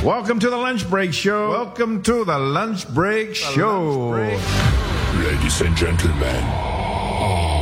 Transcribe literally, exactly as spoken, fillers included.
Welcome to the Lunch Break Show. Welcome to the Lunch Break Show. Ladies and gentlemen.